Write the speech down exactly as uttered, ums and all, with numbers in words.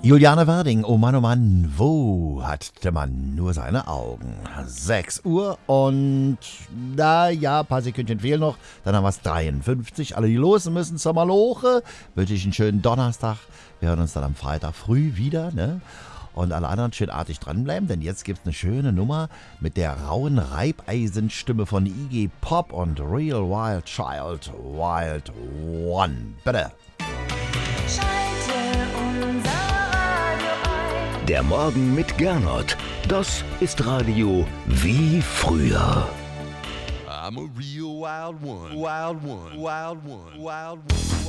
Juliane Werding, oh Mann, oh Mann, wo hat der Mann nur seine Augen? sechs Uhr und, na ja, ein paar Sekündchen fehlen noch, dann haben wir es dreiundfünfzig. Alle, die los müssen zur Maloche, wünsche ich einen schönen Donnerstag. Wir hören uns dann am Freitag früh wieder, ne? Und alle anderen schön artig dranbleiben, denn jetzt gibt's eine schöne Nummer mit der rauen Reibeisenstimme von Iggy Pop und Real Wild Child, Wild One. Bitte. Der Morgen mit Gernot, das ist Radio wie früher. I'm a real wild one, wild one, wild one, wild one.